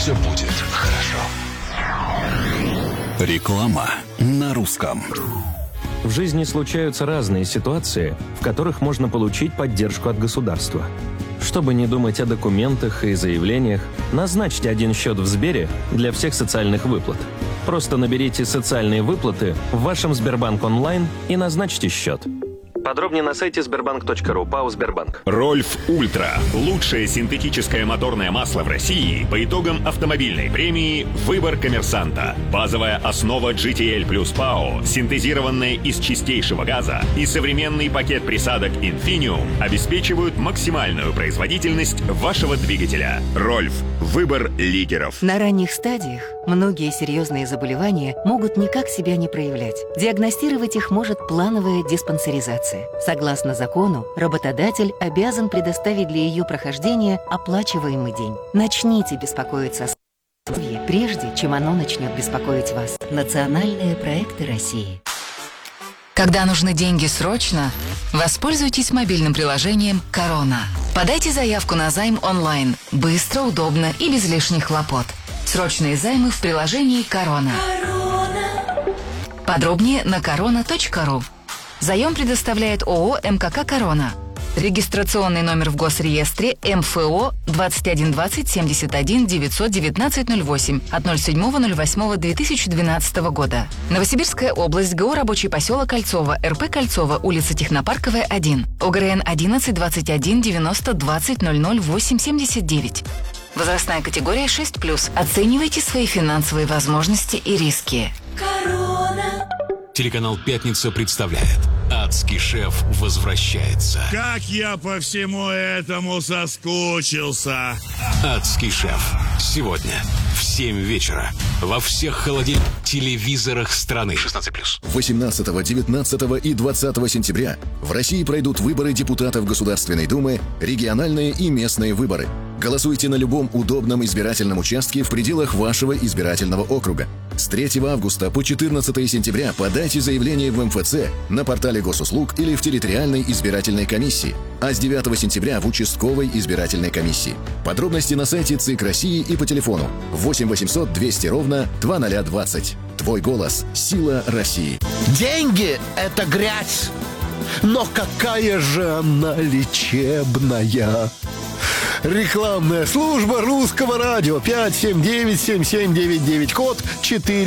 все будет хорошо. Реклама на русском. В жизни случаются разные ситуации, в которых можно получить поддержку от государства. Чтобы не думать о документах и заявлениях, назначьте один счет в Сбере для всех социальных выплат. Просто наберите «Социальные выплаты» в вашем Сбербанк онлайн и назначьте счет. Подробнее на сайте sberbank.ru, ПАО «Сбербанк». Рольф Ультра. Лучшее синтетическое моторное масло в России по итогам автомобильной премии «Выбор коммерсанта». Базовая основа GTL плюс ПАО, синтезированная из чистейшего газа, и современный пакет присадок Infinium обеспечивают максимальную производительность вашего двигателя. Рольф. Выбор лидеров. На ранних стадиях многие серьезные заболевания могут никак себя не проявлять. Диагностировать их может плановая диспансеризация. Согласно закону, работодатель обязан предоставить для ее прохождения оплачиваемый день. Начните беспокоиться о здоровье, прежде чем оно начнет беспокоить вас. Национальные проекты России. Когда нужны деньги срочно, воспользуйтесь мобильным приложением «Корона». Подайте заявку на займ онлайн. Быстро, удобно и без лишних хлопот. Срочные займы в приложении «Корона». Подробнее на korona.ru. Заем предоставляет ООО «МКК Корона». Регистрационный номер в Госреестре МФО 2120 71 919 08 от 07.08.2012 года. Новосибирская область, ГО «Рабочий поселок Кольцово», РП Кольцово, улица Технопарковая, 1. ОГРН 11 21 90 20 00 8 79. Возрастная категория 6+. Оценивайте свои финансовые возможности и риски. Корона. Телеканал «Пятница» представляет: «Адский шеф» возвращается. Как я по всему этому соскучился. «Адский шеф» сегодня в 7 вечера во всех телевизорах страны. 16+. 18, 19 и 20 сентября в России пройдут выборы депутатов Государственной Думы, региональные и местные выборы. Голосуйте на любом удобном избирательном участке в пределах вашего избирательного округа. С 3 августа по 14 сентября подайте заявление в МФЦ, на портале госуслуг или в территориальной избирательной комиссии, а с 9 сентября в участковой избирательной комиссии. Подробности на сайте ЦИК России и по телефону 8 800 200 ровно 2020. Твой голос – сила России. Деньги – это грязь, но какая же она лечебная. Рекламная служба русского радио 579-7799, код 4.